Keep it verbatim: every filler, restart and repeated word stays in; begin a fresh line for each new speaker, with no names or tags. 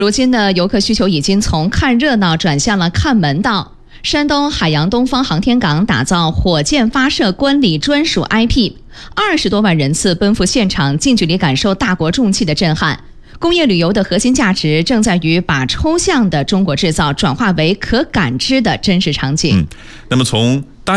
如今的游客需求已经从看热闹转向了看门道。山东海洋东方航天港打造火箭发射观礼专属 I P， 二十多万人次奔赴现场，近距离感受大国重器的震撼。工业旅游的核心价值正在于把抽象的中国制造转化为可感知的真实场景。
嗯，那么从